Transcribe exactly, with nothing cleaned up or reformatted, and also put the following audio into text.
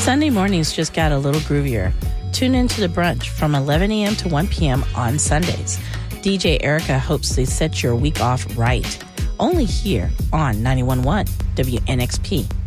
Sunday mornings just got a little groovier. Tune into The Brunch from eleven a.m. to one p.m. on Sundays. D J Erica hopes to set your week off right. Only here on ninety-one point one W N X P.